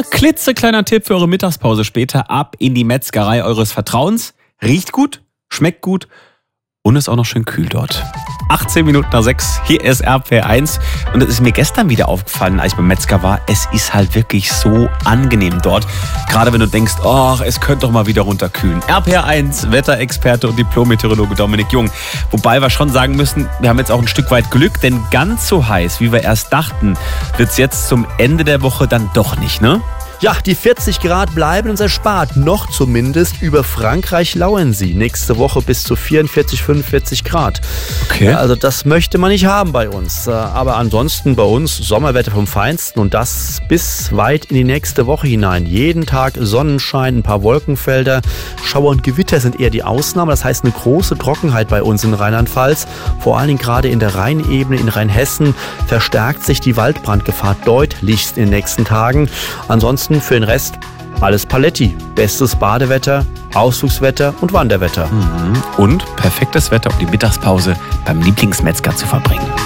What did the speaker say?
klitzekleiner Tipp für eure Mittagspause später. Ab in die Metzgerei eures Vertrauens. Riecht gut, schmeckt gut und ist auch noch schön kühl dort. 18 Minuten nach 6, hier ist RPR1. Und es ist mir gestern wieder aufgefallen, als ich beim Metzger war, es ist halt wirklich so angenehm dort. Gerade wenn du denkst, ach, es könnte doch mal wieder runterkühlen. RPR1, Wetterexperte und Diplom-Meteorologe Dominik Jung. Wobei wir schon sagen müssen, wir haben jetzt auch ein Stück weit Glück, denn ganz so heiß, wie wir erst dachten, wird es jetzt zum Ende der Woche dann doch nicht, ne? Ja, die 40 Grad bleiben uns erspart. Noch zumindest. Über Frankreich lauern sie. Nächste Woche bis zu 44, 45 Grad. Okay. Ja, also das möchte man nicht haben bei uns. Aber ansonsten bei uns Sommerwetter vom Feinsten und das bis weit in die nächste Woche hinein. Jeden Tag Sonnenschein, ein paar Wolkenfelder. Schauer und Gewitter sind eher die Ausnahme. Das heißt eine große Trockenheit bei uns in Rheinland-Pfalz. Vor allen Dingen gerade in der Rheinebene, in Rheinhessen verstärkt sich die Waldbrandgefahr deutlichst in den nächsten Tagen. Ansonsten für den Rest alles Paletti. Bestes Badewetter, Ausflugswetter und Wanderwetter. Und perfektes Wetter, um die Mittagspause beim Lieblingsmetzger zu verbringen.